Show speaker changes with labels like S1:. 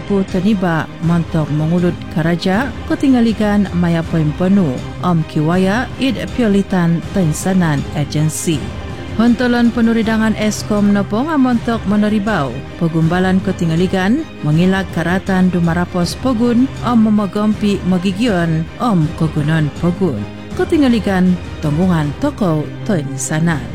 S1: mampu teniba montok mengulut karaja ketinggalikan maya poin penuh kiwaya id piolitan tensanan agensi. Hontolan penuridangan Eskom nopong amontok meneribau pegumbalan ketinggalikan mengilag karatan dumarapos pegun memegompi magigion kegunan pegun ketinggalikan tanggungan toko tensanan.